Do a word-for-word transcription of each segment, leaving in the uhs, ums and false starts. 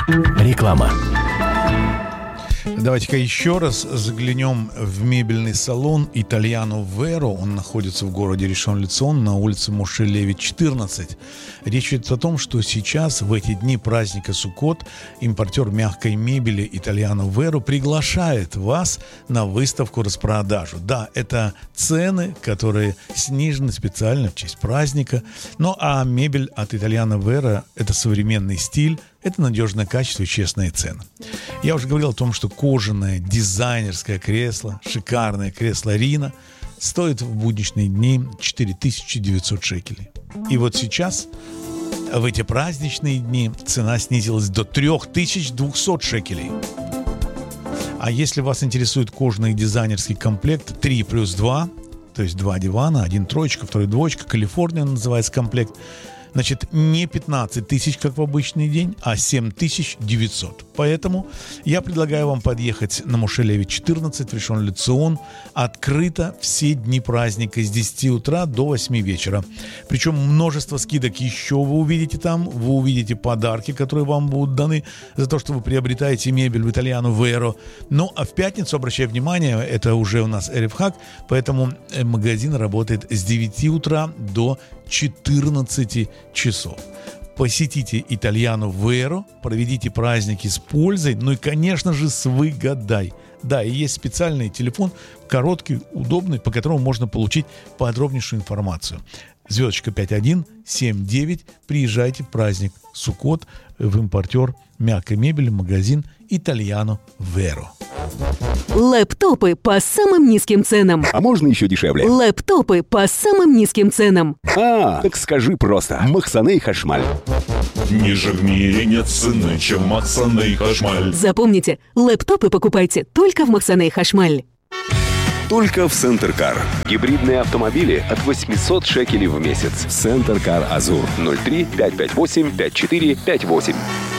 Реклама. Давайте-ка еще раз заглянем в мебельный салон Итальяно Веро. Он находится в городе Ришон-ле-Цион на улице Моше-Леви, четырнадцать. Речь идет о том, что сейчас, в эти дни праздника Суккот, импортер мягкой мебели Итальяно Веро приглашает вас на выставку-распродажу. Да, это цены, которые снижены специально в честь праздника. Ну а мебель от Итальяно Веро – это современный стиль, это надежное качество и честные цены. Я уже говорил о том, что кожаное дизайнерское кресло, шикарное кресло Рина, стоит в будничные дни четыре тысячи девятьсот шекелей. И вот сейчас, в эти праздничные дни, цена снизилась до три тысячи двести шекелей. А если вас интересует кожаный дизайнерский комплект три плюс два, то есть два дивана, один троечка, второй двоечка, Калифорния называется комплект, значит, не пятнадцать тысяч, как в обычный день, а семь тысяч девятьсот. Поэтому я предлагаю вам подъехать на Моше-Леви, четырнадцать, в Ришон-ле-Цион. Открыто все дни праздника с десяти утра до восьми вечера. Причем множество скидок еще вы увидите там. Вы увидите подарки, которые вам будут даны за то, что вы приобретаете мебель в Итальяно Веро. Ну, а в пятницу, обращаю внимание, это уже у нас Эрев Хаг, поэтому магазин работает с девяти утра до четырнадцати часов. Посетите Итальяно Веро, проведите праздники с пользой, ну и, конечно же, с выгодой. Да, и есть специальный телефон, короткий, удобный, по которому можно получить подробнейшую информацию. Звездочка пять один семь девять. Приезжайте в праздник Суккот в импортер мягкой мебели, магазин Итальяно Веро. Лэптопы по самым низким ценам. А можно еще дешевле? Лэптопы по самым низким ценам. А, так скажи просто. Махсаней Хашмаль. Ниже в мире нет цены, чем Махсаней Хашмаль. Запомните, лэптопы покупайте только в Махсаней Хашмаль. Только в Центр Кар. Гибридные автомобили от восемьсот шекелей в месяц. Центр Кар Азур. ноль три пять пять восемь пять четыре пять восемь.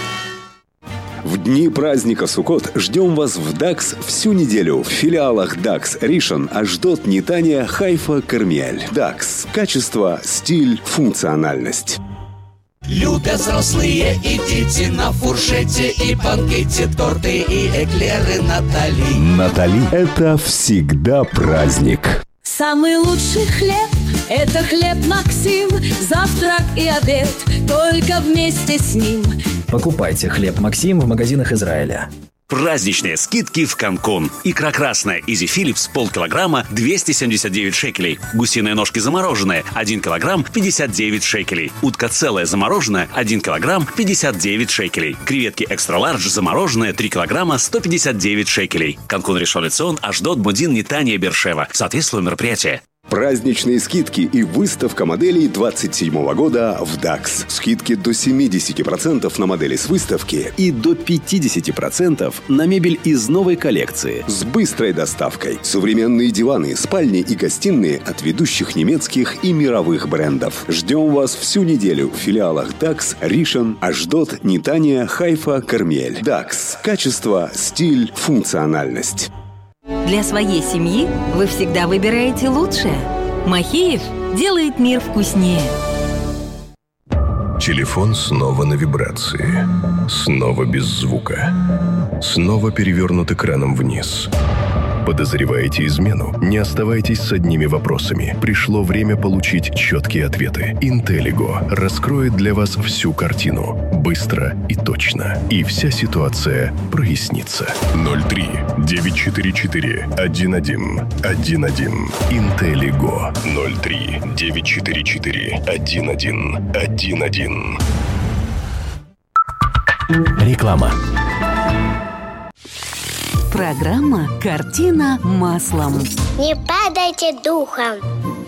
В дни праздника Суккот ждем вас в дакс всю неделю в филиалах дакс Ришон, Ашдод, Нетания, Хайфа, Кармиэль. дакс. Качество, стиль, функциональность. Любят взрослые и дети на фуршете и банкете, торты и эклеры Натали. Натали – это всегда праздник. Самый лучший хлеб – это хлеб Максим. Завтрак и обед только вместе с ним. Покупайте хлеб Максим в магазинах Израиля. Праздничные скидки в Канкун. Икра красная Изи Филлипс полкилограмма двести семьдесят девять шекелей. Гусиные ножки замороженные один килограмм пятьдесят девять шекелей. Утка целая замороженная один килограмм пятьдесят девять шекелей. Креветки экстра лардж замороженные три килограмма сто пятьдесят девять шекелей. Канкун, Ришон-ле-Цион, Ашдод, Модин, Нетания, Бершева. Соответствует мероприятие. Праздничные скидки и выставка моделей двадцать седьмого года в дакс. Скидки до семьдесят процентов на модели с выставки и до пятьдесят процентов на мебель из новой коллекции с быстрой доставкой. Современные диваны, спальни и гостиные от ведущих немецких и мировых брендов. Ждем вас всю неделю в филиалах дакс, Ришон, Ашдод, Нетания, Хайфа, Кармиэль. дакс. Качество, стиль, функциональность. Для своей семьи вы всегда выбираете лучшее. Махеев делает мир вкуснее. Телефон снова на вибрации. Снова без звука. Снова перевернут экраном вниз. Подозреваете измену? Не оставайтесь с одними вопросами. Пришло время получить четкие ответы. Интеллиго раскроет для вас всю картину. Быстро и точно. И вся ситуация прояснится. ноль три девять четыре четыре один один один один. Интеллиго. ноль три девять четыре четыре один один один один. Реклама. Программа «Картина маслом». Не падайте духом.